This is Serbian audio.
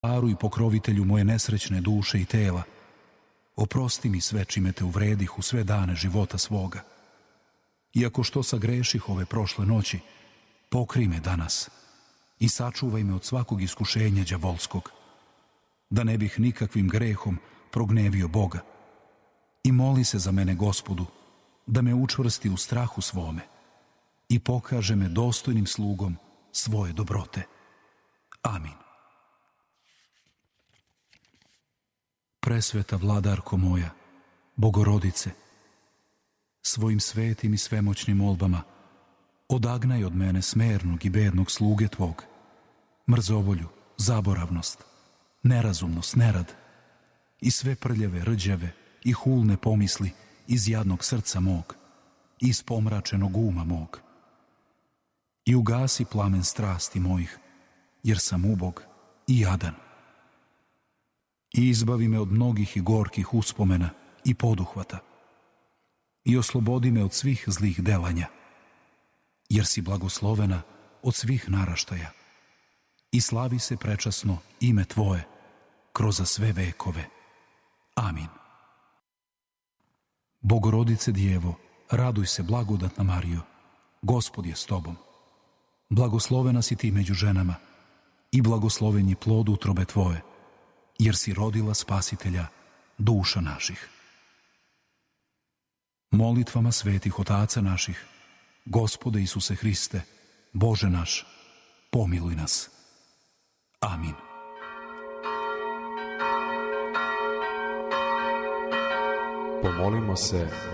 Gospodaru i pokrovitelju moje nesrećne duše i tela, oprosti mi sve čime te uvredih u sve dane života svoga. Iako što sagreših ove prošle noći, pokrij me danas i sačuvaj me od svakog iskušenja đavolskog, da ne bih nikakvim grehom prognevio Boga. I moli se za mene Gospodu, da me učvrsti u strahu svome i pokaže me dostojnim slugom svoje dobrote. Amin. Presveta vladarko moja, Bogorodice, svojim svetim i svemoćnim molbama odagnaj od mene smernog i bednog sluge Tvog, mrzovolju, zaboravnost, nerazumnost, nerad i sve prljave, rđave i hulne pomisli iz jadnog srca mog, iz pomračenog uma mog. I ugasi plamen strasti mojih, jer sam ubog i jadan. I izbavi me od mnogih i gorkih uspomena i poduhvata. I oslobodi me od svih zlih delanja, jer si blagoslovena od svih naraštaja. I slavi se prečasno ime Tvoje kroz sve vekove. Amin. Bogorodice Djevo, raduj se blagodatna Marijo, Gospod je s Tobom. Blagoslovena si Ti među ženama i blagosloven je plod utrobe Tvoje, jer si rodila Spasitelja duša naših. Molitvama svetih otaca naših, Gospode Isuse Hriste, Bože naš, pomiluj nas. Amin. Pomolimo se